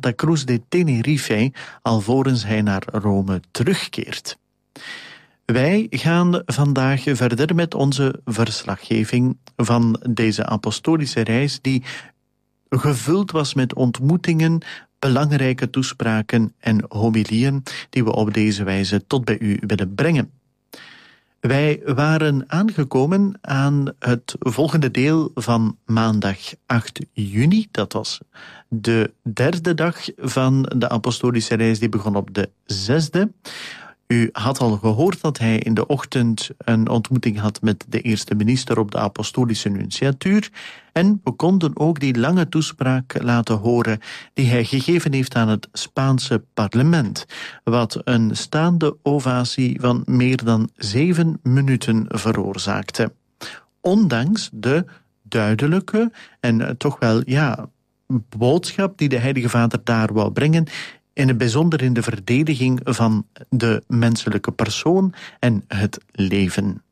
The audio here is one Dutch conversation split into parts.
Santa Cruz de Tenerife, alvorens hij naar Rome terugkeert. Wij gaan vandaag verder met onze verslaggeving van deze apostolische reis die gevuld was met ontmoetingen, belangrijke toespraken en homilieën die we op deze wijze tot bij u willen brengen. Wij waren aangekomen aan het volgende deel van maandag 8 juni. Dat was de derde dag van de apostolische reis die begon op de 6e. U had al gehoord dat hij in de ochtend een ontmoeting had met de eerste minister op de apostolische nunciatuur. En we konden ook die lange toespraak laten horen die hij gegeven heeft aan het Spaanse parlement. Wat een staande ovatie van meer dan 7 minuten veroorzaakte. Ondanks de duidelijke en toch wel boodschap die de Heilige Vader daar wou brengen, in het bijzonder in de verdediging van de menselijke persoon en het leven.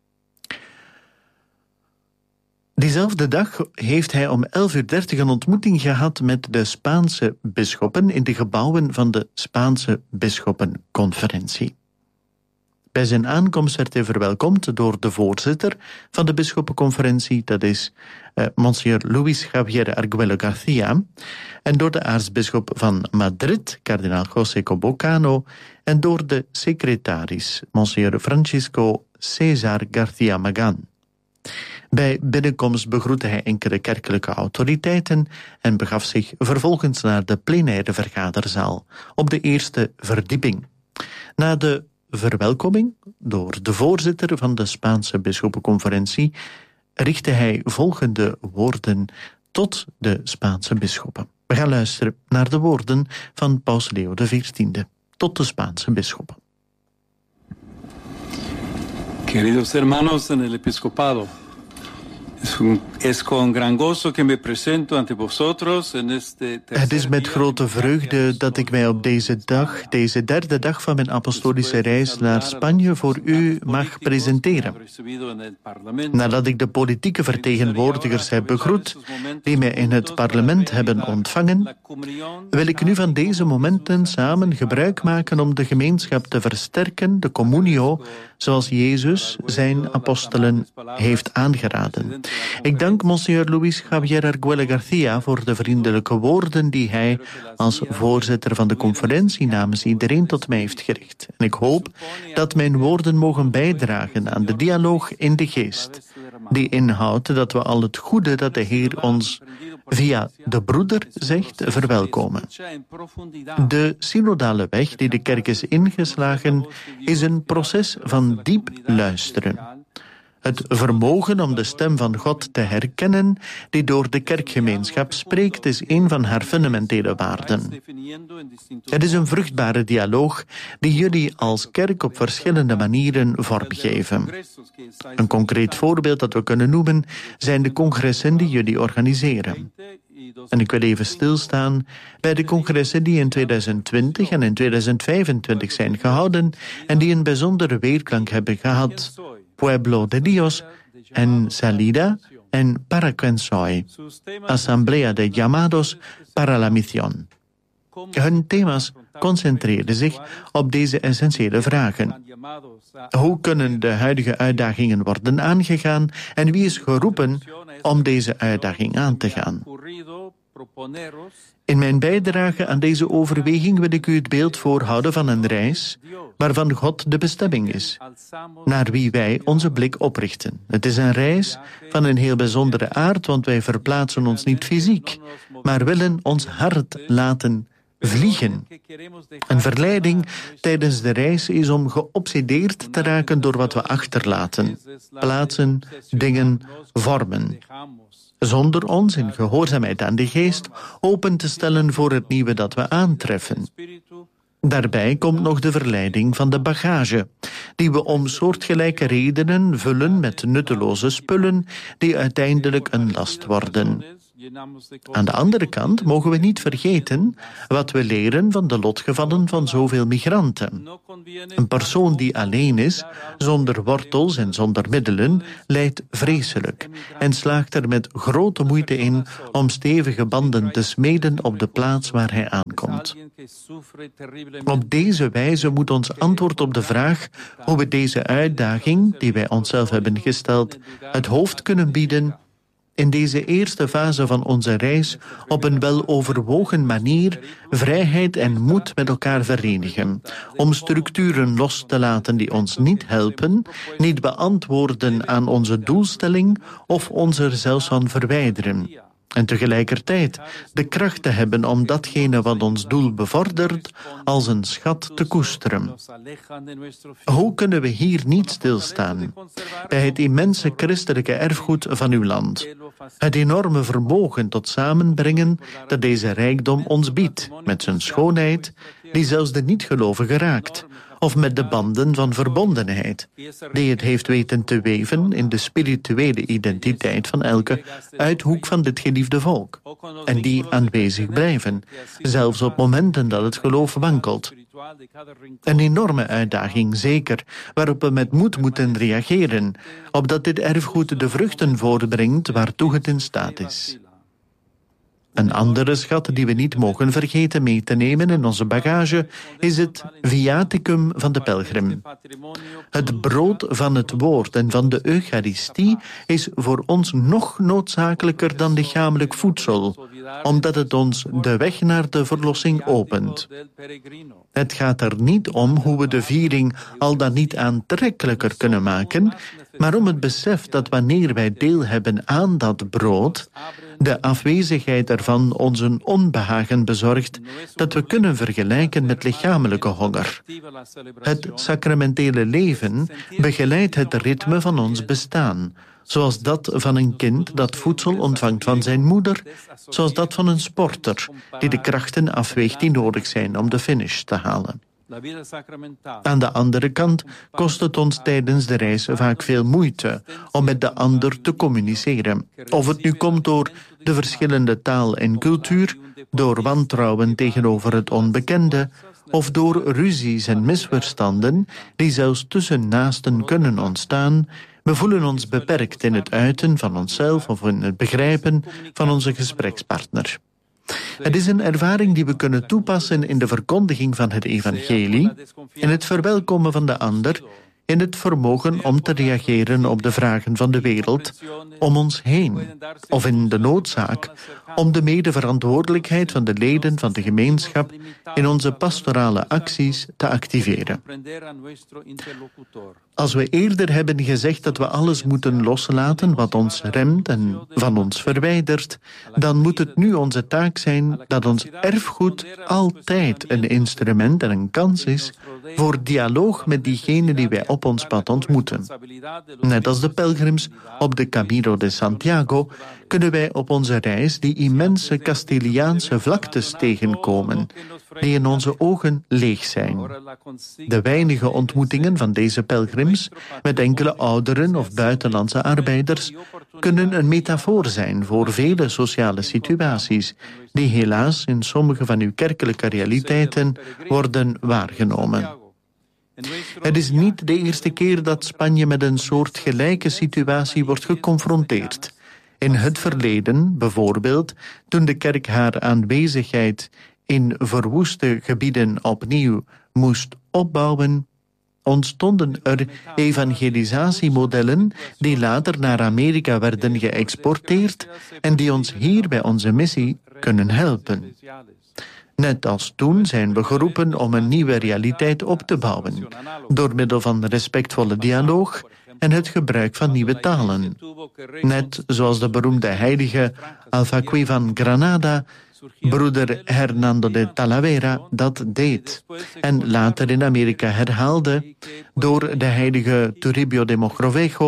Diezelfde dag heeft hij om 11:30 een ontmoeting gehad met de Spaanse bisschoppen in de gebouwen van de Spaanse bisschoppenconferentie. Bij zijn aankomst werd hij verwelkomd door de voorzitter van de bisschoppenconferentie, dat is Monsieur Luis Javier Arguello García, en door de aartsbisschop van Madrid, kardinaal José Cobocano, en door de secretaris, Monsieur Francisco César García Magán. Bij binnenkomst begroette hij enkele kerkelijke autoriteiten en begaf zich vervolgens naar de plenaire vergaderzaal op de eerste verdieping. Na de verwelkoming door de voorzitter van de Spaanse bisschoppenconferentie richtte hij volgende woorden tot de Spaanse bisschoppen. We gaan luisteren naar de woorden van Paus Leo XIV tot de Spaanse bisschoppen. Queridos hermanos en el episcopado, es con gran gozo que me presento ante vosotros en este. Het is met grote vreugde dat ik mij op deze derde dag van mijn apostolische reis naar Spanje voor u mag presenteren. Nadat ik de politieke vertegenwoordigers heb begroet die mij in het parlement hebben ontvangen, wil ik nu van deze momenten samen gebruik maken om de gemeenschap te versterken, de communio, zoals Jezus zijn apostelen heeft aangeraden. Ik dank Monsieur Luis Javier Arguello García voor de vriendelijke woorden die hij als voorzitter van de conferentie namens iedereen tot mij heeft gericht. En ik hoop dat mijn woorden mogen bijdragen aan de dialoog in de geest, die inhoudt dat we al het goede dat de Heer ons via de broeder zegt verwelkomen. De synodale weg die de kerk is ingeslagen is een proces van diep luisteren. Het vermogen om de stem van God te herkennen die door de kerkgemeenschap spreekt is een van haar fundamentele waarden. Het is een vruchtbare dialoog die jullie als kerk op verschillende manieren vormgeven. Een concreet voorbeeld dat we kunnen noemen zijn de congressen die jullie organiseren. En ik wil even stilstaan bij de congressen die in 2020 en in 2025 zijn gehouden en die een bijzondere weerklank hebben gehad. Pueblo de Dios en Salida en Paraquensoy, Asamblea de Llamados para la Misión. Hun thema's concentreren zich op deze essentiële vragen. Hoe kunnen de huidige uitdagingen worden aangegaan en wie is geroepen om deze uitdaging aan te gaan? In mijn bijdrage aan deze overweging wil ik u het beeld voorhouden van een reis waarvan God de bestemming is, naar wie wij onze blik oprichten. Het is een reis van een heel bijzondere aard, want wij verplaatsen ons niet fysiek, maar willen ons hart laten vliegen. Een verleiding tijdens de reis is om geobsedeerd te raken door wat we achterlaten, plaatsen, dingen, vormen, zonder ons in gehoorzaamheid aan de geest open te stellen voor het nieuwe dat we aantreffen. Daarbij komt nog de verleiding van de bagage, die we om soortgelijke redenen vullen met nutteloze spullen die uiteindelijk een last worden. Aan de andere kant mogen we niet vergeten wat we leren van de lotgevallen van zoveel migranten. Een persoon die alleen is, zonder wortels en zonder middelen, lijdt vreselijk en slaagt er met grote moeite in om stevige banden te smeden op de plaats waar hij aankomt. Op deze wijze moet ons antwoord op de vraag hoe we deze uitdaging, die wij onszelf hebben gesteld, het hoofd kunnen bieden, in deze eerste fase van onze reis op een weloverwogen manier vrijheid en moed met elkaar verenigen, om structuren los te laten die ons niet helpen, niet beantwoorden aan onze doelstelling of ons er zelfs van verwijderen. En tegelijkertijd de kracht te hebben om datgene wat ons doel bevordert als een schat te koesteren. Hoe kunnen we hier niet stilstaan? Bij het immense christelijke erfgoed van uw land. Het enorme vermogen tot samenbrengen dat deze rijkdom ons biedt, met zijn schoonheid, die zelfs de niet-gelovigen raakt, of met de banden van verbondenheid, die het heeft weten te weven in de spirituele identiteit van elke uithoek van dit geliefde volk, en die aanwezig blijven, zelfs op momenten dat het geloof wankelt. Een enorme uitdaging, zeker, waarop we met moed moeten reageren, opdat dit erfgoed de vruchten voortbrengt waartoe het in staat is. Een andere schat die we niet mogen vergeten mee te nemen in onze bagage is het viaticum van de pelgrim. Het brood van het woord en van de Eucharistie is voor ons nog noodzakelijker dan lichamelijk voedsel, omdat het ons de weg naar de verlossing opent. Het gaat er niet om hoe we de viering al dan niet aantrekkelijker kunnen maken, maar om het besef dat wanneer wij deel hebben aan dat brood, de afwezigheid ervan ons een onbehagen bezorgt dat we kunnen vergelijken met lichamelijke honger. Het sacramentele leven begeleidt het ritme van ons bestaan, zoals dat van een kind dat voedsel ontvangt van zijn moeder, zoals dat van een sporter die de krachten afweegt die nodig zijn om de finish te halen. Aan de andere kant kost het ons tijdens de reis vaak veel moeite om met de ander te communiceren. Of het nu komt door de verschillende taal en cultuur, door wantrouwen tegenover het onbekende, of door ruzies en misverstanden die zelfs tussen naasten kunnen ontstaan. We voelen ons beperkt in het uiten van onszelf of in het begrijpen van onze gesprekspartner. Het is een ervaring die we kunnen toepassen in de verkondiging van het evangelie, in het verwelkomen van de ander, in het vermogen om te reageren op de vragen van de wereld om ons heen, of in de noodzaak om de medeverantwoordelijkheid van de leden van de gemeenschap in onze pastorale acties te activeren. Als we eerder hebben gezegd dat we alles moeten loslaten wat ons remt en van ons verwijdert, dan moet het nu onze taak zijn dat ons erfgoed altijd een instrument en een kans is voor dialoog met diegenen die wij op ons pad ontmoeten. Net als de pelgrims op de Camino de Santiago kunnen wij op onze reis die immense Castiliaanse vlaktes tegenkomen, die in onze ogen leeg zijn. De weinige ontmoetingen van deze pelgrims met enkele ouderen of buitenlandse arbeiders kunnen een metafoor zijn voor vele sociale situaties die helaas in sommige van uw kerkelijke realiteiten worden waargenomen. Het is niet de eerste keer dat Spanje met een soortgelijke situatie wordt geconfronteerd. In het verleden, bijvoorbeeld, toen de kerk haar aanwezigheid in verwoeste gebieden opnieuw moest opbouwen, ontstonden er evangelisatiemodellen die later naar Amerika werden geëxporteerd en die ons hier bij onze missie kunnen helpen. Net als toen zijn we geroepen om een nieuwe realiteit op te bouwen, door middel van respectvolle dialoog en het gebruik van nieuwe talen. Net zoals de beroemde heilige Alfaqui van Granada, broeder Hernando de Talavera, dat deed en later in Amerika herhaalde door de heilige Toribio de Mogrovejo,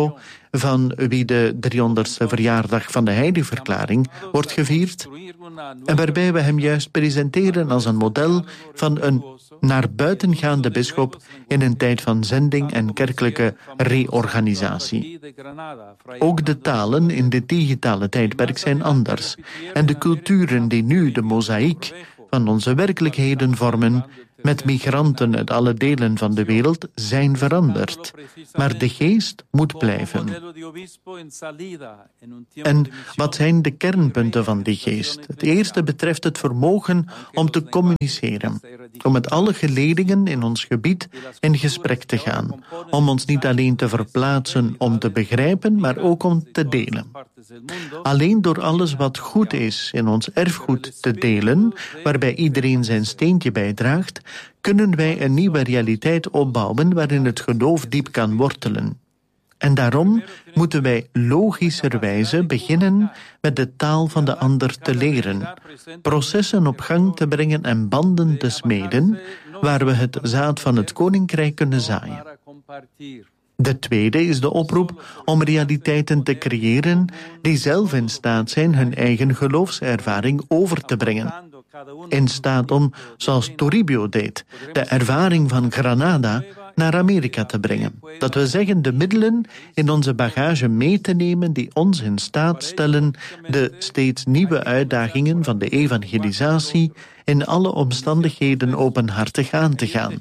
van wie de 300ste verjaardag van de Heiligverklaring wordt gevierd, en waarbij we hem juist presenteren als een model van een naar buiten gaande bisschop in een tijd van zending en kerkelijke reorganisatie. Ook de talen in dit digitale tijdperk zijn anders en de culturen die nu de mozaïek van onze werkelijkheden vormen, met migranten uit alle delen van de wereld, zijn veranderd. Maar de geest moet blijven. En wat zijn de kernpunten van die geest? Het eerste betreft het vermogen om te communiceren. Om met alle geledingen in ons gebied in gesprek te gaan. Om ons niet alleen te verplaatsen om te begrijpen, maar ook om te delen. Alleen door alles wat goed is in ons erfgoed te delen, waarbij iedereen zijn steentje bijdraagt, kunnen wij een nieuwe realiteit opbouwen waarin het geloof diep kan wortelen. En daarom moeten wij logischerwijze beginnen met de taal van de ander te leren, processen op gang te brengen en banden te smeden, waar we het zaad van het koninkrijk kunnen zaaien. De tweede is de oproep om realiteiten te creëren die zelf in staat zijn hun eigen geloofservaring over te brengen. In staat om, zoals Toribio deed, de ervaring van Granada naar Amerika te brengen. Dat we zeggen de middelen in onze bagage mee te nemen die ons in staat stellen de steeds nieuwe uitdagingen van de evangelisatie in alle omstandigheden openhartig aan te gaan.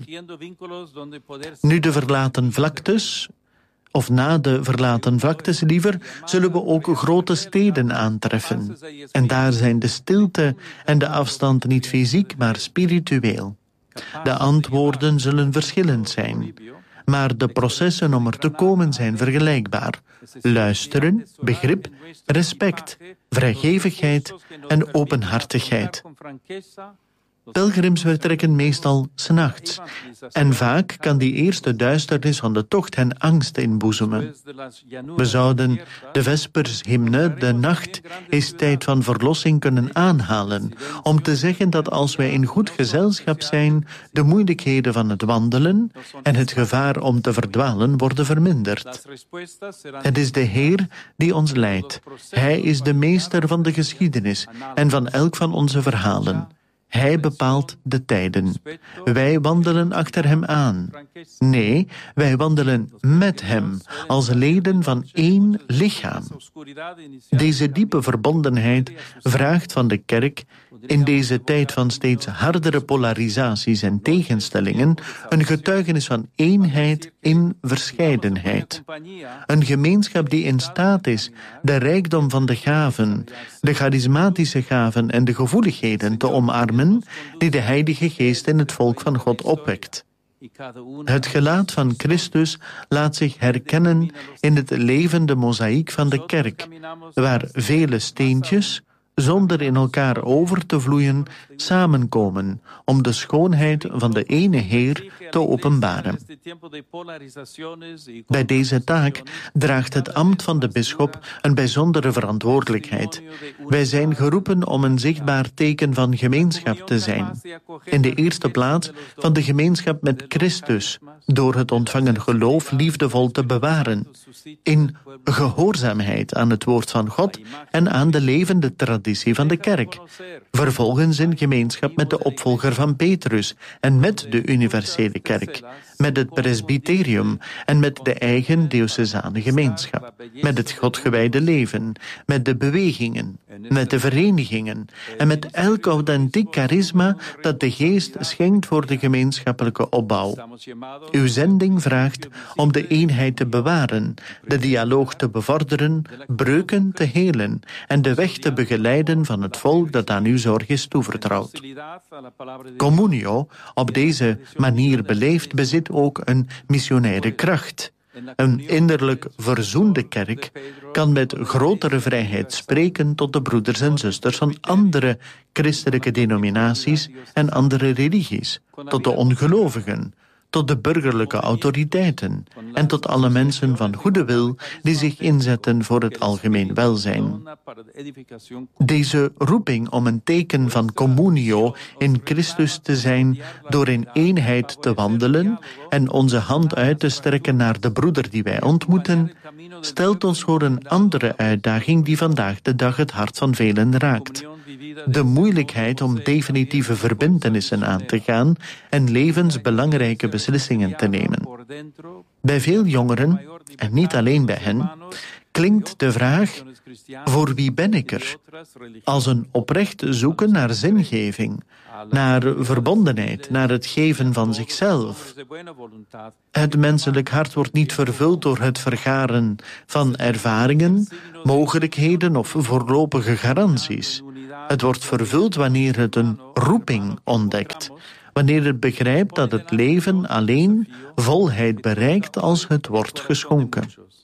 Nu de verlaten vlaktes, of na de verlaten vlaktes liever, zullen we ook grote steden aantreffen. En daar zijn de stilte en de afstand niet fysiek, maar spiritueel. De antwoorden zullen verschillend zijn, maar de processen om er te komen zijn vergelijkbaar. Luisteren, begrip, respect, vrijgevigheid en openhartigheid. Pelgrims vertrekken meestal 's nachts. En vaak kan die eerste duisternis van de tocht hen angst inboezemen. We zouden de vespershymne, de nacht is tijd van verlossing, kunnen aanhalen, om te zeggen dat als wij in goed gezelschap zijn, de moeilijkheden van het wandelen en het gevaar om te verdwalen worden verminderd. Het is de Heer die ons leidt. Hij is de meester van de geschiedenis en van elk van onze verhalen. Hij bepaalt de tijden. Wij wandelen achter hem aan. Nee, wij wandelen met hem, als leden van één lichaam. Deze diepe verbondenheid vraagt van de kerk, in deze tijd van steeds hardere polarisaties en tegenstellingen, een getuigenis van eenheid in verscheidenheid. Een gemeenschap die in staat is de rijkdom van de gaven, de charismatische gaven en de gevoeligheden te omarmen die de Heilige Geest in het volk van God opwekt. Het gelaat van Christus laat zich herkennen in het levende mozaïek van de kerk, waar vele steentjes, zonder in elkaar over te vloeien, samenkomen om de schoonheid van de ene Heer te openbaren. Bij deze taak draagt het ambt van de bisschop een bijzondere verantwoordelijkheid. Wij zijn geroepen om een zichtbaar teken van gemeenschap te zijn. In de eerste plaats van de gemeenschap met Christus, door het ontvangen geloof liefdevol te bewaren, in gehoorzaamheid aan het woord van God en aan de levende traditie van de kerk. Vervolgens in gemeenschap met de opvolger van Petrus en met de universele kerk, met het presbyterium en met de eigen diocesane gemeenschap, met het godgewijde leven, met de bewegingen, met de verenigingen en met elk authentiek charisma dat de geest schenkt voor de gemeenschappelijke opbouw. Uw zending vraagt om de eenheid te bewaren, de dialoog te bevorderen, breuken te helen en de weg te begeleiden van het volk dat aan uw zorg is toevertrouwd. Communio, op deze manier beleefd, bezit ook een missionaire kracht. Een innerlijk verzoende kerk kan met grotere vrijheid spreken tot de broeders en zusters van andere christelijke denominaties en andere religies, tot de ongelovigen, tot de burgerlijke autoriteiten en tot alle mensen van goede wil die zich inzetten voor het algemeen welzijn. Deze roeping om een teken van communio in Christus te zijn door in eenheid te wandelen en onze hand uit te strekken naar de broeder die wij ontmoeten, stelt ons voor een andere uitdaging die vandaag de dag het hart van velen raakt. De moeilijkheid om definitieve verbintenissen aan te gaan en levensbelangrijke beslissingen te nemen. Bij veel jongeren, en niet alleen bij hen, klinkt de vraag: voor wie ben ik er? Als een oprecht zoeken naar zingeving, naar verbondenheid, naar het geven van zichzelf. Het menselijk hart wordt niet vervuld door het vergaren van ervaringen, mogelijkheden of voorlopige garanties. Het wordt vervuld wanneer het een roeping ontdekt, wanneer het begrijpt dat het leven alleen volheid bereikt als het wordt geschonken.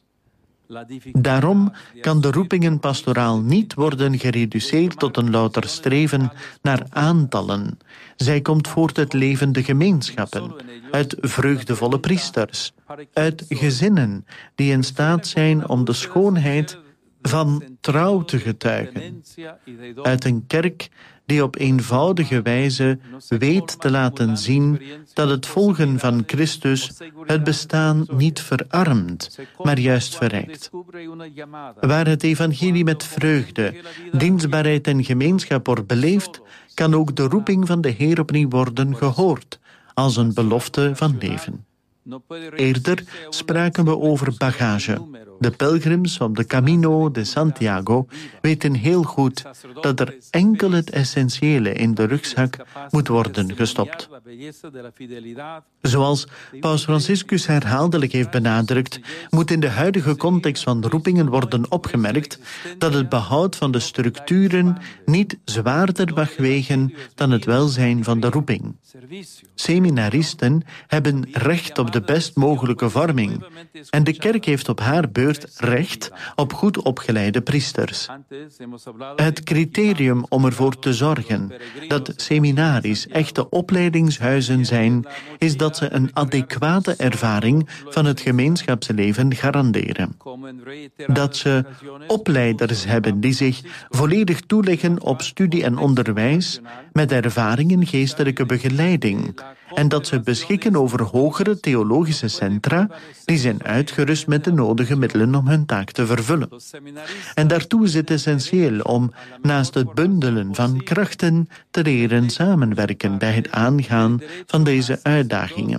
Daarom kan de roepingenpastoraal niet worden gereduceerd tot een louter streven naar aantallen. Zij komt voort uit levende gemeenschappen, uit vreugdevolle priesters, uit gezinnen die in staat zijn om de schoonheid van trouw te getuigen, uit een kerk die op eenvoudige wijze weet te laten zien dat het volgen van Christus het bestaan niet verarmt, maar juist verrijkt. Waar het evangelie met vreugde, dienstbaarheid en gemeenschap wordt beleefd, kan ook de roeping van de Heer opnieuw worden gehoord, als een belofte van leven. Eerder spraken we over bagage. De pelgrims op de Camino de Santiago weten heel goed dat er enkel het essentiële in de rugzak moet worden gestopt. Zoals Paus Franciscus herhaaldelijk heeft benadrukt, moet in de huidige context van de roepingen worden opgemerkt dat het behoud van de structuren niet zwaarder mag wegen dan het welzijn van de roeping. Seminaristen hebben recht op de best mogelijke vorming en de kerk heeft op haar beurt recht op goed opgeleide priesters. Het criterium om ervoor te zorgen dat seminaries echte opleidingshuizen zijn, is dat ze een adequate ervaring van het gemeenschapsleven garanderen. Dat ze opleiders hebben die zich volledig toeleggen op studie en onderwijs met ervaring in geestelijke begeleiding en dat ze beschikken over hogere theologische centra die zijn uitgerust met de nodige middelen om hun taak te vervullen. En daartoe is het essentieel om naast het bundelen van krachten te leren samenwerken bij het aangaan van deze uitdagingen.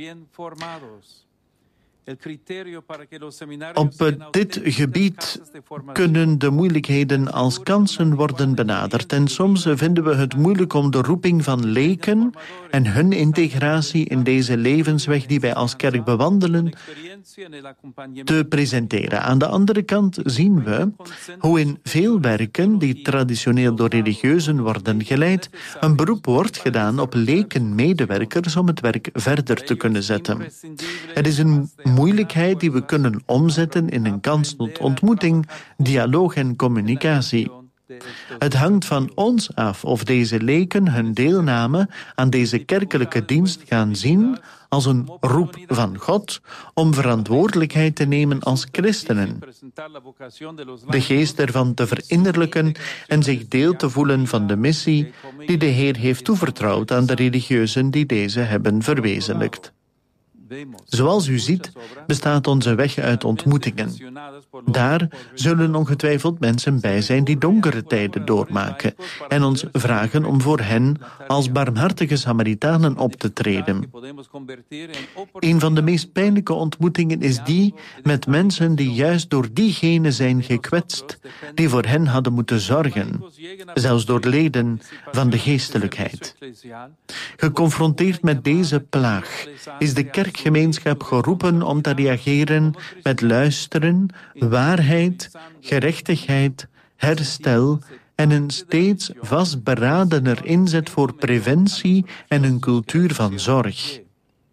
Op dit gebied kunnen de moeilijkheden als kansen worden benaderd en soms vinden we het moeilijk om de roeping van leken en hun integratie in deze levensweg die wij als kerk bewandelen te presenteren. Aan de andere kant zien we hoe in veel werken die traditioneel door religieuzen worden geleid, een beroep wordt gedaan op lekenmedewerkers om het werk verder te kunnen zetten. Er is een moeilijkheid die we kunnen omzetten in een kans tot ontmoeting, dialoog en communicatie. Het hangt van ons af of deze leken hun deelname aan deze kerkelijke dienst gaan zien als een roep van God om verantwoordelijkheid te nemen als christenen. De geest ervan te verinnerlijken en zich deel te voelen van de missie die de Heer heeft toevertrouwd aan de religieuzen die deze hebben verwezenlijkt. Zoals u ziet, bestaat onze weg uit ontmoetingen. Daar zullen ongetwijfeld mensen bij zijn die donkere tijden doormaken en ons vragen om voor hen als barmhartige Samaritanen op te treden. Een van de meest pijnlijke ontmoetingen is die met mensen die juist door diegenen zijn gekwetst, die voor hen hadden moeten zorgen, zelfs door leden van de geestelijkheid. Geconfronteerd met deze plaag is de kerkgemeenschap geroepen om te reageren met luisteren, waarheid, gerechtigheid, herstel en een steeds vastberadener inzet voor preventie en een cultuur van zorg.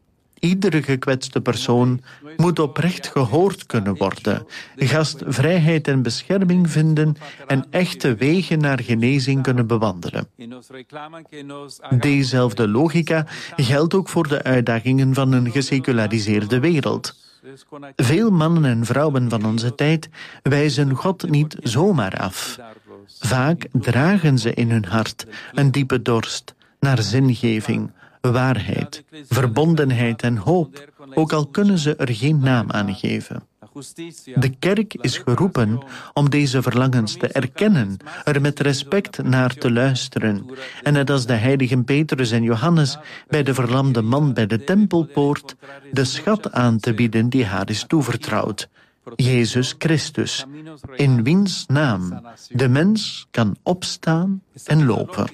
Iedere gekwetste persoon moet oprecht gehoord kunnen worden, gastvrijheid en bescherming vinden en echte wegen naar genezing kunnen bewandelen. Dezelfde logica geldt ook voor de uitdagingen van een geseculariseerde wereld. Veel mannen en vrouwen van onze tijd wijzen God niet zomaar af. Vaak dragen ze in hun hart een diepe dorst naar zingeving, waarheid, verbondenheid en hoop, ook al kunnen ze er geen naam aan geven. De kerk is geroepen om deze verlangens te erkennen, er met respect naar te luisteren. En net als de heiligen Petrus en Johannes bij de verlamde man bij de tempelpoort de schat aan te bieden die haar is toevertrouwd. Jezus Christus, in wiens naam de mens kan opstaan en lopen.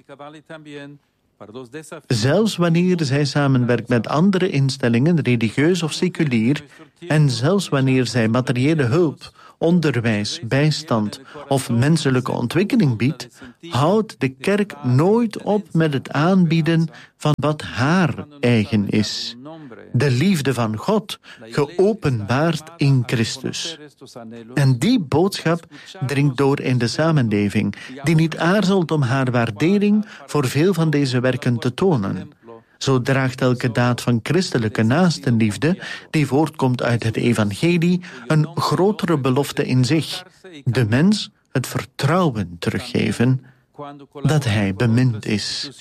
Zelfs wanneer zij samenwerkt met andere instellingen, religieus of seculier, en zelfs wanneer zij materiële hulp, onderwijs, bijstand of menselijke ontwikkeling biedt, houdt de kerk nooit op met het aanbieden van wat haar eigen is. De liefde van God, geopenbaard in Christus. En die boodschap dringt door in de samenleving, die niet aarzelt om haar waardering voor veel van deze werken te tonen. Zo draagt elke daad van christelijke naastenliefde, die voortkomt uit het evangelie, een grotere belofte in zich. De mens het vertrouwen teruggeven dat hij bemind is.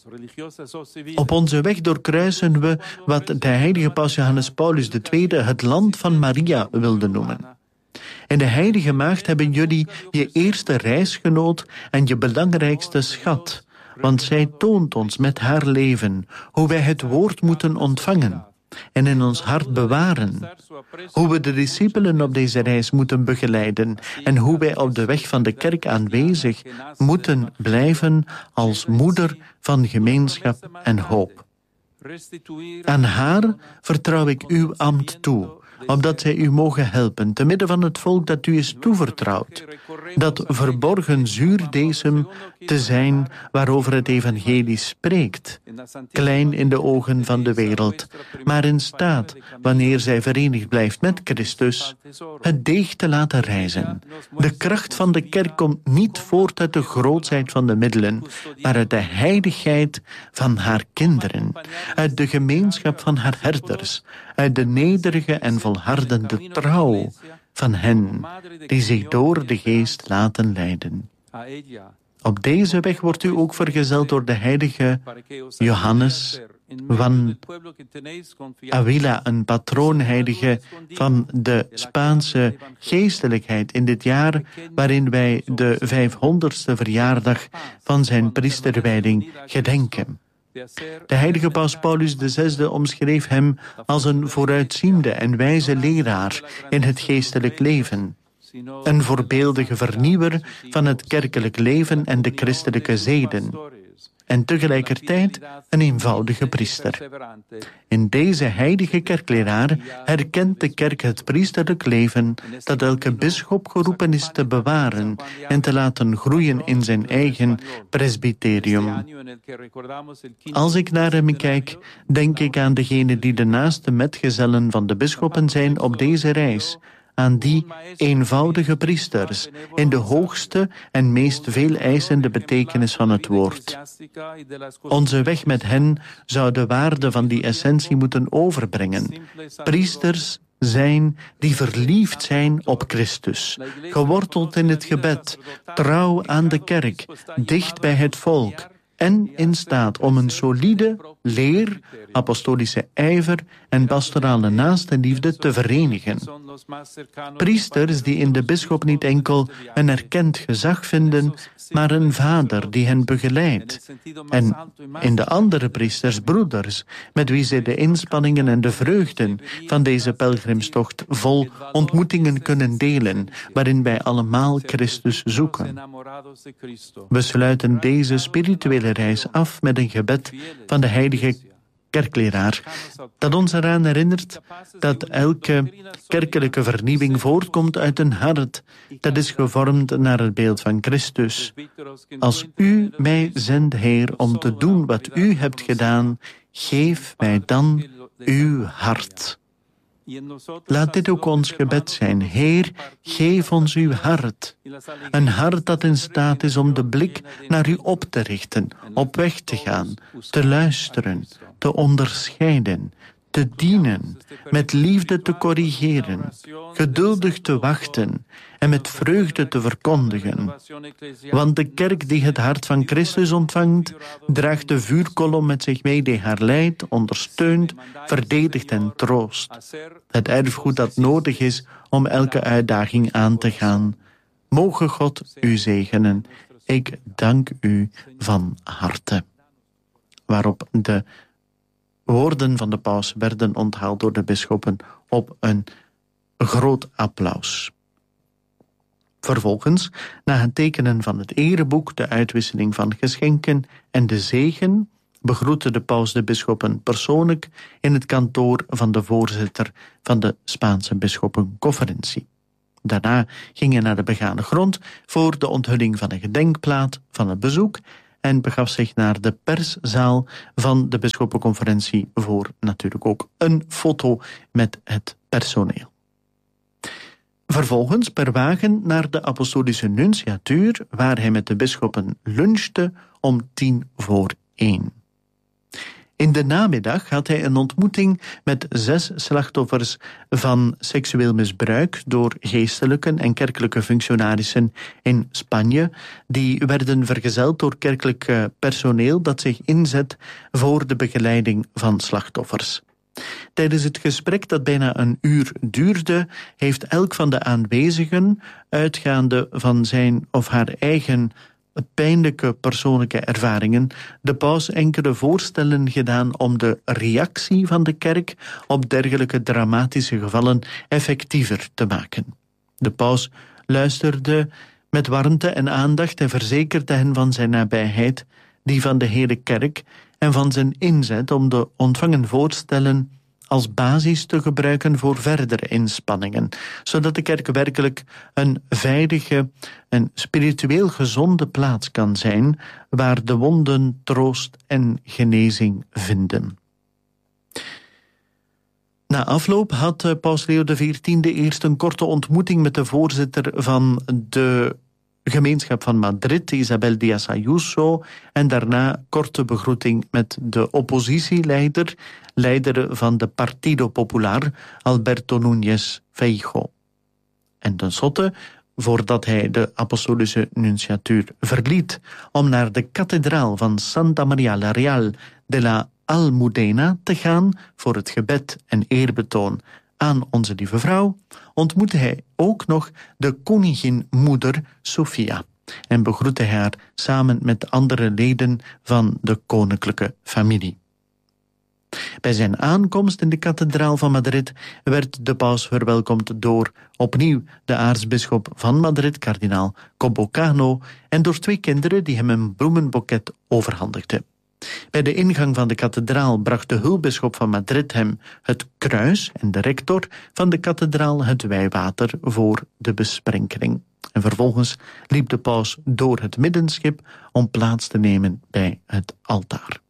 Op onze weg doorkruisen we wat de heilige paus Johannes Paulus II het land van Maria wilde noemen. In de heilige maagd hebben jullie je eerste reisgenoot en je belangrijkste schat, want zij toont ons met haar leven hoe wij het woord moeten ontvangen en in ons hart bewaren, hoe we de discipelen op deze reis moeten begeleiden en hoe wij op de weg van de kerk aanwezig moeten blijven als moeder van gemeenschap en hoop. Aan haar vertrouw ik uw ambt toe, opdat zij u mogen helpen, te midden van het volk dat u is toevertrouwd, dat verborgen zuurdesem te zijn waarover het evangelie spreekt, klein in de ogen van de wereld, maar in staat, wanneer zij verenigd blijft met Christus, het deeg te laten rijzen. De kracht van de kerk komt niet voort uit de grootheid van de middelen, maar uit de heiligheid van haar kinderen, uit de gemeenschap van haar herders, uit de nederige en volhardende trouw van hen die zich door de geest laten leiden. Op deze weg wordt u ook vergezeld door de heilige Johannes van Avila, een patroonheilige van de Spaanse geestelijkheid in dit jaar waarin wij de 500ste verjaardag van zijn priesterwijding gedenken. De heilige paus Paulus VI omschreef hem als een vooruitziende en wijze leraar in het geestelijk leven, een voorbeeldige vernieuwer van het kerkelijk leven en de christelijke zeden, en tegelijkertijd een eenvoudige priester. In deze heilige kerkleraar herkent de kerk het priesterlijk leven dat elke bisschop geroepen is te bewaren en te laten groeien in zijn eigen presbyterium. Als ik naar hem kijk, denk ik aan degenen die de naaste metgezellen van de bisschoppen zijn op deze reis, aan die eenvoudige priesters in de hoogste en meest veeleisende betekenis van het woord. Onze weg met hen zou de waarde van die essentie moeten overbrengen. Priesters zijn die verliefd zijn op Christus, geworteld in het gebed, trouw aan de kerk, dicht bij het volk en in staat om een solide leer, apostolische ijver en pastorale naastenliefde te verenigen. Priesters die in de bisschop niet enkel een erkend gezag vinden, maar een vader die hen begeleidt. En in de andere priesters broeders, met wie zij de inspanningen en de vreugden van deze pelgrimstocht vol ontmoetingen kunnen delen, waarin wij allemaal Christus zoeken. We sluiten deze spirituele reis af met een gebed van de heilige kerkleraar, dat ons eraan herinnert dat elke kerkelijke vernieuwing voortkomt uit een hart dat is gevormd naar het beeld van Christus. Als u mij zendt, Heer, om te doen wat u hebt gedaan, geef mij dan uw hart. Laat dit ook ons gebed zijn. Heer, geef ons uw hart. Een hart dat in staat is om de blik naar u op te richten, op weg te gaan, te luisteren, te onderscheiden, te dienen, met liefde te corrigeren, geduldig te wachten en met vreugde te verkondigen. Want de kerk die het hart van Christus ontvangt, draagt de vuurkolom met zich mee die haar leidt, ondersteunt, verdedigt en troost. Het erfgoed dat nodig is om elke uitdaging aan te gaan. Moge God u zegenen. Ik dank u van harte. Waarop de woorden van de paus werden onthaald door de bisschoppen op een groot applaus. Vervolgens, na het tekenen van het ereboek, de uitwisseling van geschenken en de zegen, begroette de paus de bisschoppen persoonlijk in het kantoor van de voorzitter van de Spaanse bisschoppenconferentie. Daarna ging hij naar de begane grond voor de onthulling van een gedenkplaat van het bezoek en begaf zich naar de perszaal van de bisschoppenconferentie voor natuurlijk ook een foto met het personeel. Vervolgens per wagen naar de apostolische nunciatuur, waar hij met de bisschoppen lunchte om 1:10. In de namiddag had hij een ontmoeting met 6 slachtoffers van seksueel misbruik door geestelijken en kerkelijke functionarissen in Spanje. Die werden vergezeld door kerkelijk personeel dat zich inzet voor de begeleiding van slachtoffers. Tijdens het gesprek dat bijna een uur duurde, heeft elk van de aanwezigen, uitgaande van zijn of haar eigen pijnlijke persoonlijke ervaringen, de paus enkele voorstellen gedaan om de reactie van de kerk op dergelijke dramatische gevallen effectiever te maken. De paus luisterde met warmte en aandacht en verzekerde hen van zijn nabijheid, die van de hele kerk, en van zijn inzet om de ontvangen voorstellen als basis te gebruiken voor verdere inspanningen, zodat de kerk werkelijk een veilige en spiritueel gezonde plaats kan zijn, waar de wonden troost en genezing vinden. Na afloop had paus Leo XIV eerst een korte ontmoeting met de voorzitter van de gemeenschap van Madrid, Isabel Díaz Ayuso, en daarna korte begroeting met de oppositieleider, leider van de Partido Popular, Alberto Núñez Feijóo. En tenslotte, voordat hij de apostolische nunciatuur verliet om naar de kathedraal van Santa María la Real de la Almudena te gaan voor het gebed en eerbetoon aan Onze Lieve Vrouw, ontmoette hij ook nog de koninginmoeder Sofia en begroette haar samen met andere leden van de koninklijke familie. Bij zijn aankomst in de kathedraal van Madrid werd de paus verwelkomd door opnieuw de aartsbisschop van Madrid, kardinaal Cobbocano, en door 2 kinderen die hem een bloemenboeket overhandigden. Bij de ingang van de kathedraal bracht de hulpbisschop van Madrid hem het kruis en de rector van de kathedraal het wijwater voor de besprenkeling. En vervolgens liep de paus door het middenschip om plaats te nemen bij het altaar.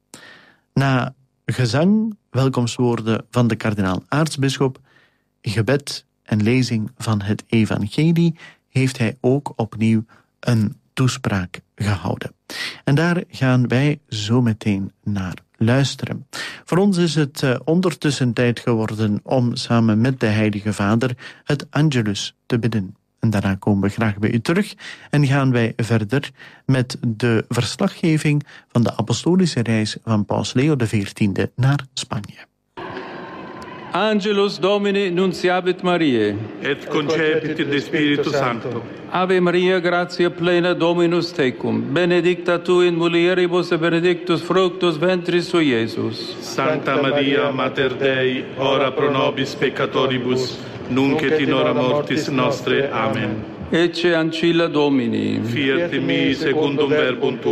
Na gezang, welkomstwoorden van de kardinaal aartsbisschop, gebed en lezing van het evangelie, heeft hij ook opnieuw een toespraak gehouden. En daar gaan wij zo meteen naar luisteren. Voor ons is het ondertussen tijd geworden om samen met de Heilige Vader het Angelus te bidden. En daarna komen we graag bij u terug en gaan wij verder met de verslaggeving van de apostolische reis van paus Leo XIV naar Spanje. Angelus Domini nunciabit Mariae. Et concepit in Spiritu Sancto. Ave Maria, gratia plena, Dominus tecum. Benedicta tu in mulieribus et benedictus fructus ventris sui, Iesus. Santa Maria, Mater Dei, ora pro nobis peccatoribus, nunc et in hora mortis nostre. Amen. Ecce ancilla Domini. Fiat in mi secundum verbum tuum.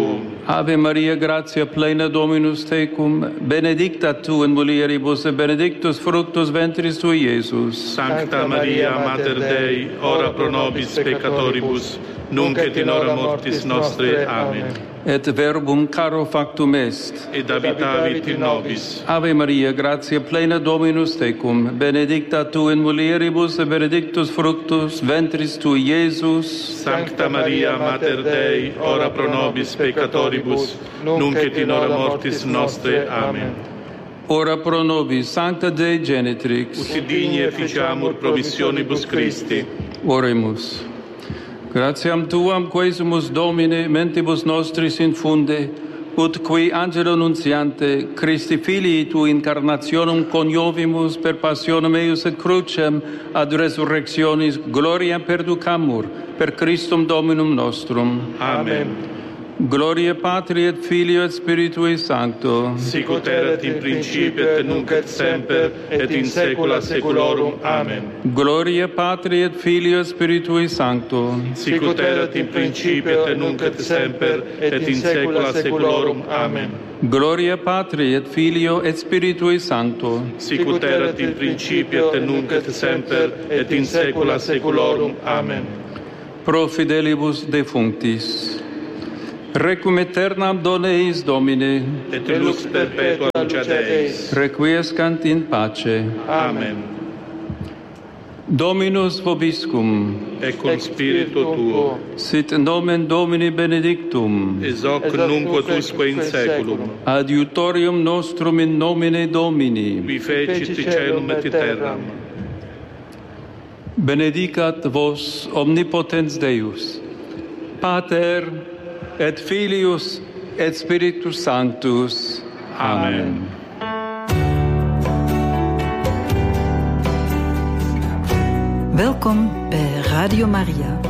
Ave Maria, gratia plena Dominus tecum, benedicta tu in mulieribus et benedictus fructus ventris tui, Iesus. Sancta Maria, Mater Dei, ora pro nobis peccatoribus, nunc et in hora mortis nostre. Amen. Et verbum caro factum est. Et habitavit in nobis. Ave Maria, gratia plena Dominus tecum, benedicta tu in mulieribus et benedictus fructus ventris tui, Iesus. Sancta Maria, Mater Dei, ora pro nobis peccatoribus, nunc et in hora mortis nostre. Amen. Ora pro nobis, Sancta Dei Genitrix. Ut digni efficiamur promissionibus Christi. Oremus. Gratiam Tuam quesumus Domine mentibus nostris infunde, ut qui angelo nuntiante Christi Filii Tui incarnationem coniovimus per passionem eius et crucem ad resurrectionis gloriam perducamur per Christum Dominum nostrum. Amen. Gloria Patri et Filio et Spiritui Sancto. Sic ut erat in principio et nunc et semper et in saecula saeculorum. Amen. Gloria Patri et Filio et Spiritui Sancto. Sic ut erat in principio et nunc et semper et in saecula saeculorum. Amen. Gloria Patri et Filio et Spiritui Sancto. Sic ut erat in principio et nunc et semper et in saecula saeculorum. Amen. Pro fidelibus defunctis. Requiem aeternam dona eis Domine. Et lux perpetua lucet eis. Requiescant in pace. Amen. Dominus vobiscum. Et cum spiritu tuo. Sit nomen Domini benedictum. Ex hoc nunc ut usque in saeculum. Adiutorium nostrum in nomine Domini. Qui fecit caelum et terram. Benedicat vos omnipotens Deus, Pater et Filius et Spiritus Sanctus. Amen. Welkom bij Radio Maria.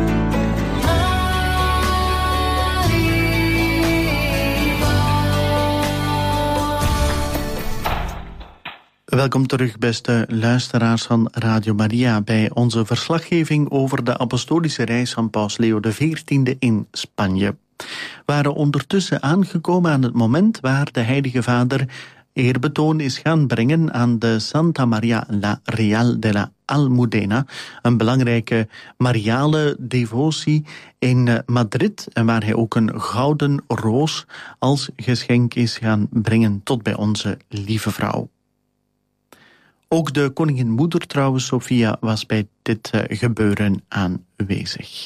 Welkom terug, beste luisteraars van Radio Maria, bij onze verslaggeving over de apostolische reis van Paus Leo XIV in Spanje. We waren ondertussen aangekomen aan het moment waar de Heilige Vader eerbetoon is gaan brengen aan de Santa Maria la Real de la Almudena, een belangrijke mariale devotie in Madrid, en waar hij ook een gouden roos als geschenk is gaan brengen tot bij onze lieve vrouw. Ook de koningin-moeder trouwens, Sofia, was bij dit gebeuren aanwezig.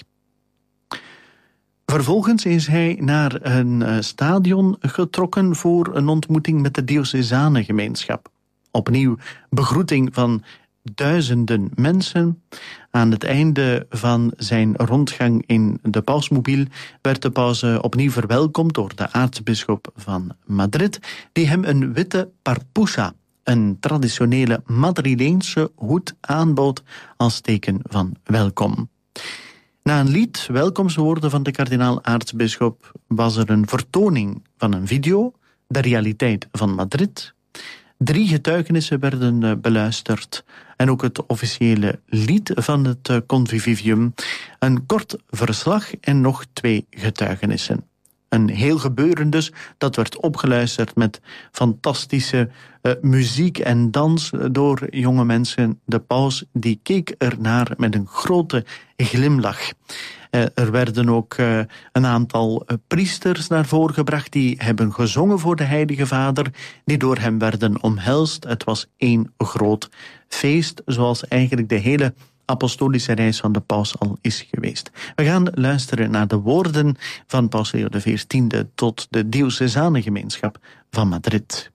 Vervolgens is hij naar een stadion getrokken voor een ontmoeting met de diocesane gemeenschap. Opnieuw begroeting van duizenden mensen. Aan het einde van zijn rondgang in de pausmobiel werd de paus opnieuw verwelkomd door de aartsbisschop van Madrid, die hem een witte parpusa, een traditionele Madrileense hoed, aanbood als teken van welkom. Na een lied, welkomstwoorden van de kardinaal-aartsbisschop, was er een vertoning van een video, de realiteit van Madrid. 3 getuigenissen werden beluisterd en ook het officiële lied van het Convivium, een kort verslag en nog 2 getuigenissen. Een heel gebeuren dus, dat werd opgeluisterd met fantastische muziek en dans door jonge mensen. De paus die keek ernaar met een grote glimlach. Er werden ook een aantal priesters naar voren gebracht die hebben gezongen voor de Heilige Vader, die door hem werden omhelst. Het was 1 groot feest, zoals eigenlijk de hele apostolische reis van de paus al is geweest. We gaan luisteren naar de woorden van Paus Leo XIV tot de diocesane gemeenschap van Madrid.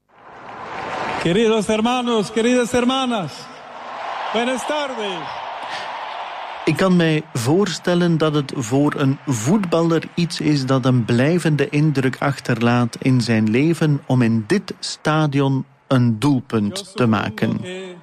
Queridos hermanos, queridas hermanas, buenas tardes. Ik kan mij voorstellen dat het voor een voetballer iets is dat een blijvende indruk achterlaat in zijn leven om in dit stadion een doelpunt te maken.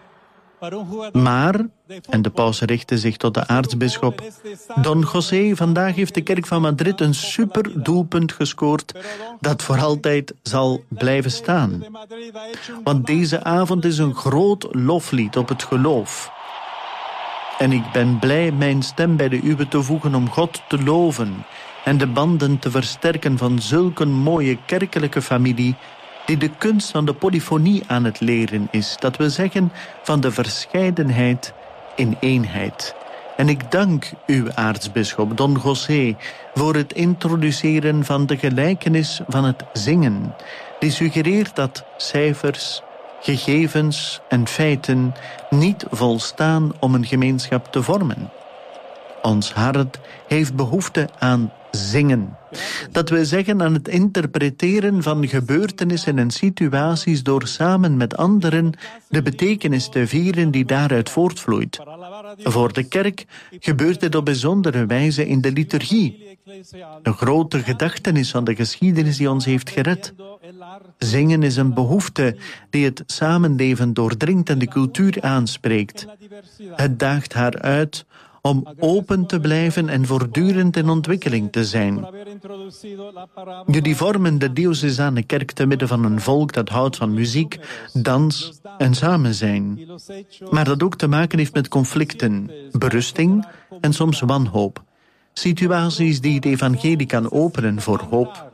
Maar, en de paus richtte zich tot de aartsbisschop, Don José, vandaag heeft de kerk van Madrid een super doelpunt gescoord dat voor altijd zal blijven staan. Want deze avond is een groot loflied op het geloof. En ik ben blij mijn stem bij de uwe te voegen om God te loven en de banden te versterken van zulke mooie kerkelijke familie die de kunst van de polyfonie aan het leren is. Dat wil zeggen van de verscheidenheid in eenheid. En ik dank uw aartsbisschop Don José voor het introduceren van de gelijkenis van het zingen, die suggereert dat cijfers, gegevens en feiten niet volstaan om een gemeenschap te vormen. Ons hart heeft behoefte aan zingen. Dat wil zeggen aan het interpreteren van gebeurtenissen en situaties door samen met anderen de betekenis te vieren die daaruit voortvloeit. Voor de kerk gebeurt dit op bijzondere wijze in de liturgie. Een grote gedachtenis van de geschiedenis die ons heeft gered. Zingen is een behoefte die het samenleven doordringt en de cultuur aanspreekt. Het daagt haar uit om open te blijven en voortdurend in ontwikkeling te zijn. Jullie vormen de diocesane kerk te midden van een volk dat houdt van muziek, dans en samen zijn. Maar dat ook te maken heeft met conflicten, berusting en soms wanhoop. Situaties die het evangelie kan openen voor hoop.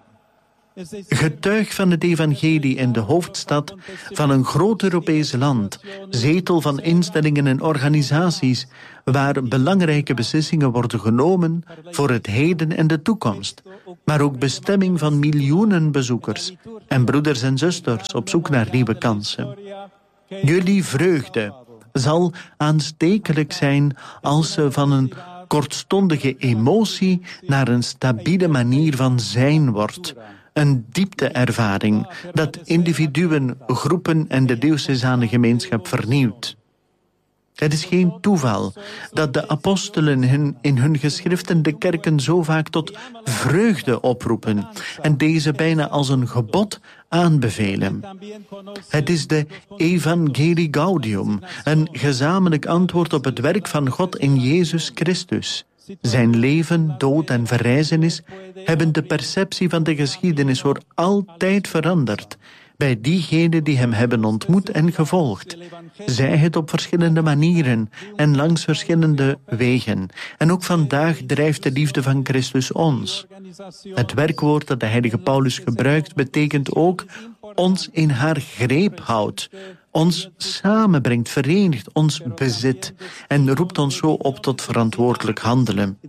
Getuig van het evangelie in de hoofdstad van een groot Europees land, zetel van instellingen en organisaties waar belangrijke beslissingen worden genomen voor het heden en de toekomst, maar ook bestemming van miljoenen bezoekers en broeders en zusters op zoek naar nieuwe kansen. Jullie vreugde zal aanstekelijk zijn als ze van een kortstondige emotie naar een stabiele manier van zijn wordt. Een diepteervaring dat individuen, groepen en de diocesane gemeenschap vernieuwt. Het is geen toeval dat de apostelen in hun geschriften de kerken zo vaak tot vreugde oproepen en deze bijna als een gebod aanbevelen. Het is de Evangelii Gaudium, een gezamenlijk antwoord op het werk van God in Jezus Christus. Zijn leven, dood en verrijzenis hebben de perceptie van de geschiedenis voor altijd veranderd bij diegenen die hem hebben ontmoet en gevolgd. Zij het op verschillende manieren en langs verschillende wegen. En ook vandaag drijft de liefde van Christus ons. Het werkwoord dat de heilige Paulus gebruikt betekent ook ons in haar greep houdt, ons samenbrengt, verenigt, ons bezit en roept ons zo op tot verantwoordelijk handelen.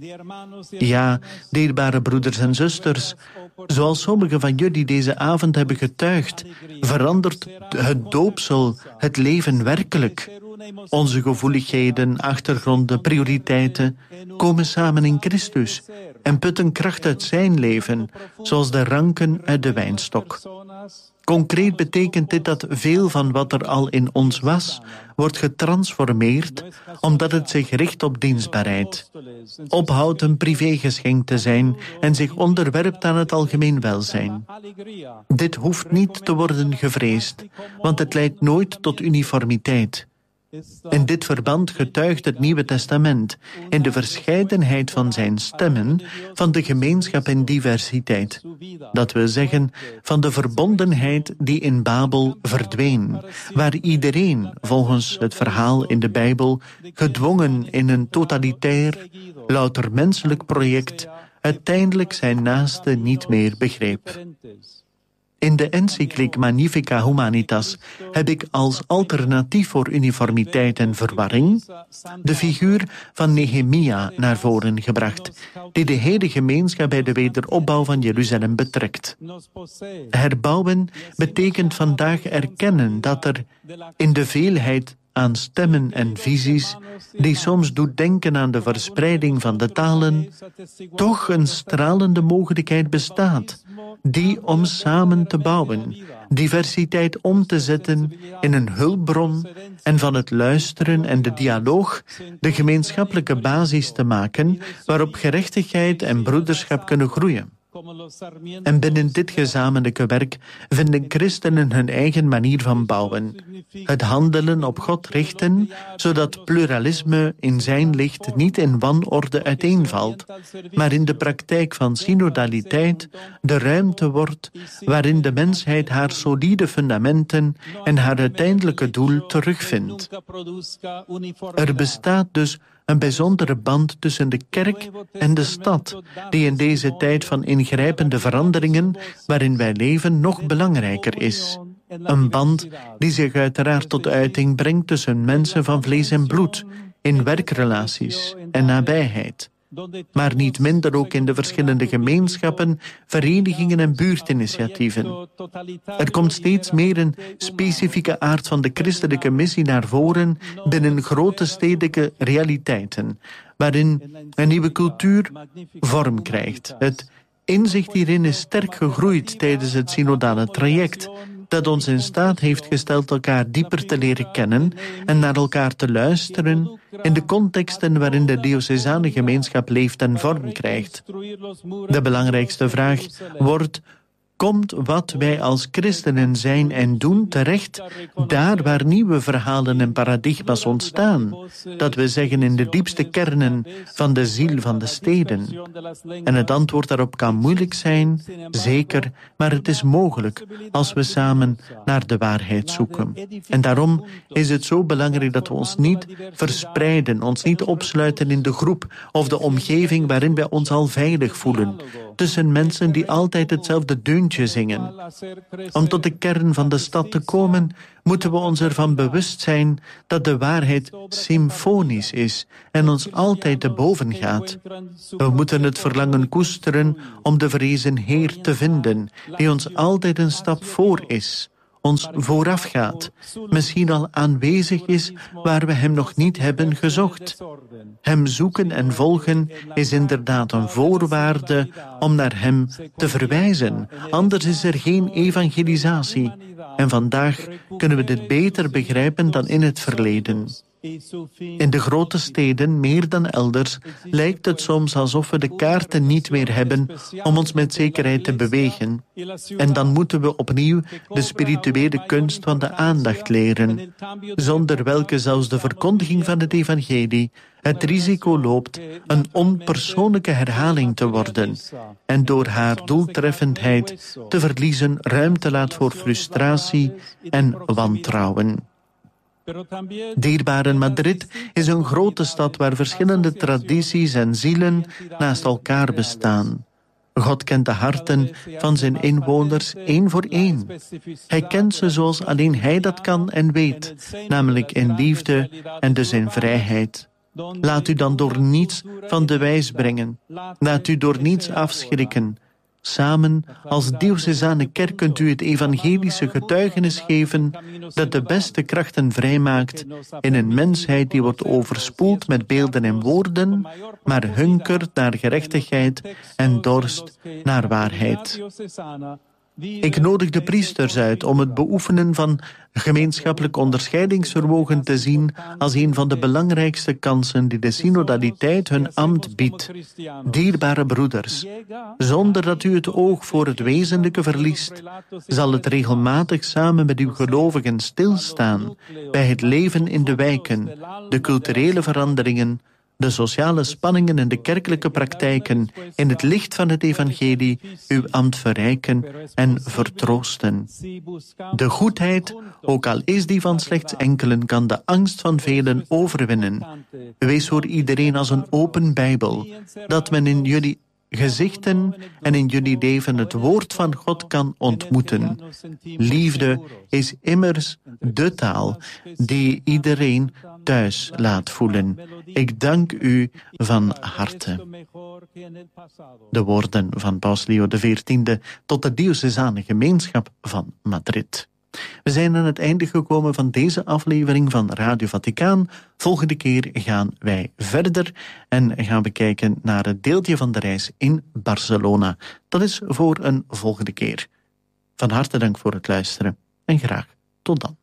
Ja, dierbare broeders en zusters, zoals sommigen van jullie deze avond hebben getuigd, verandert het doopsel het leven werkelijk. Onze gevoeligheden, achtergronden, prioriteiten komen samen in Christus en putten kracht uit zijn leven, zoals de ranken uit de wijnstok. Concreet betekent dit dat veel van wat er al in ons was, wordt getransformeerd omdat het zich richt op dienstbaarheid. Ophoudt een privégeschenk te zijn en zich onderwerpt aan het algemeen welzijn. Dit hoeft niet te worden gevreesd, want het leidt nooit tot uniformiteit. In dit verband getuigt het Nieuwe Testament in de verscheidenheid van zijn stemmen van de gemeenschap in diversiteit. Dat wil zeggen van de verbondenheid die in Babel verdween, waar iedereen, volgens het verhaal in de Bijbel, gedwongen in een totalitair, louter menselijk project, uiteindelijk zijn naaste niet meer begreep. In de encycliek Magnificat Humanitas heb ik als alternatief voor uniformiteit en verwarring de figuur van Nehemia naar voren gebracht, die de hele gemeenschap bij de wederopbouw van Jeruzalem betrekt. Herbouwen betekent vandaag erkennen dat er in de veelheid aan stemmen en visies, die soms doet denken aan de verspreiding van de talen, toch een stralende mogelijkheid bestaat, die om samen te bouwen, diversiteit om te zetten in een hulpbron en van het luisteren en de dialoog de gemeenschappelijke basis te maken waarop gerechtigheid en broederschap kunnen groeien. En binnen dit gezamenlijke werk vinden christenen hun eigen manier van bouwen. Het handelen op God richten, zodat pluralisme in zijn licht niet in wanorde uiteenvalt, maar in de praktijk van synodaliteit de ruimte wordt waarin de mensheid haar solide fundamenten en haar uiteindelijke doel terugvindt. Er bestaat dus een bijzondere band tussen de kerk en de stad, die in deze tijd van ingrijpende veranderingen waarin wij leven nog belangrijker is. Een band die zich uiteraard tot uiting brengt tussen mensen van vlees en bloed, in werkrelaties en nabijheid. Maar niet minder ook in de verschillende gemeenschappen, verenigingen en buurtinitiatieven. Er komt steeds meer een specifieke aard van de christelijke missie naar voren binnen grote stedelijke realiteiten, waarin een nieuwe cultuur vorm krijgt. Het inzicht hierin is sterk gegroeid tijdens het synodale traject, dat ons in staat heeft gesteld elkaar dieper te leren kennen en naar elkaar te luisteren in de contexten waarin de diocesane gemeenschap leeft en vorm krijgt. De belangrijkste vraag wordt: komt wat wij als christenen zijn en doen terecht daar waar nieuwe verhalen en paradigma's ontstaan, dat we zeggen in de diepste kernen van de ziel van de steden? En het antwoord daarop kan moeilijk zijn, zeker, maar het is mogelijk als we samen naar de waarheid zoeken. En daarom is het zo belangrijk dat we ons niet verspreiden, ons niet opsluiten in de groep of de omgeving waarin wij ons al veilig voelen, tussen mensen die altijd hetzelfde deuntje zingen. Om tot de kern van de stad te komen, moeten we ons ervan bewust zijn dat de waarheid symfonisch is en ons altijd te boven gaat. We moeten het verlangen koesteren om de verrezen Heer te vinden, die ons altijd een stap voor is, ons voorafgaat, misschien al aanwezig is waar we hem nog niet hebben gezocht. Hem zoeken en volgen is inderdaad een voorwaarde om naar hem te verwijzen. Anders is er geen evangelisatie. En vandaag kunnen we dit beter begrijpen dan in het verleden. In de grote steden, meer dan elders, lijkt het soms alsof we de kaarten niet meer hebben om ons met zekerheid te bewegen. En dan moeten we opnieuw de spirituele kunst van de aandacht leren, zonder welke zelfs de verkondiging van het evangelie het risico loopt een onpersoonlijke herhaling te worden en door haar doeltreffendheid te verliezen ruimte laat voor frustratie en wantrouwen. Dierbare Madrid is een grote stad waar verschillende tradities en zielen naast elkaar bestaan. God kent de harten van zijn inwoners één voor één. Hij kent ze zoals alleen Hij dat kan en weet, namelijk in liefde en dus in vrijheid. Laat u dan door niets van de wijs brengen. Laat u door niets afschrikken. Samen als diocesane kerk kunt u het evangelische getuigenis geven dat de beste krachten vrijmaakt in een mensheid die wordt overspoeld met beelden en woorden, maar hunkert naar gerechtigheid en dorst naar waarheid. Ik nodig de priesters uit om het beoefenen van gemeenschappelijk onderscheidingsvermogen te zien als een van de belangrijkste kansen die de synodaliteit hun ambt biedt. Dierbare broeders, zonder dat u het oog voor het wezenlijke verliest, zal het regelmatig samen met uw gelovigen stilstaan bij het leven in de wijken, de culturele veranderingen, de sociale spanningen en de kerkelijke praktijken in het licht van het evangelie uw ambt verrijken en vertroosten. De goedheid, ook al is die van slechts enkelen, kan de angst van velen overwinnen. Wees voor iedereen als een open Bijbel, dat men in jullie gezichten en in jullie leven het woord van God kan ontmoeten. Liefde is immers de taal die iedereen thuis laat voelen. Ik dank u van harte. De woorden van Paus Leo XIV tot de diocesane gemeenschap van Madrid. We zijn aan het einde gekomen van deze aflevering van Radio Vaticaan. Volgende keer gaan wij verder en gaan we kijken naar het deeltje van de reis in Barcelona. Dat is voor een volgende keer. Van harte dank voor het luisteren en graag tot dan.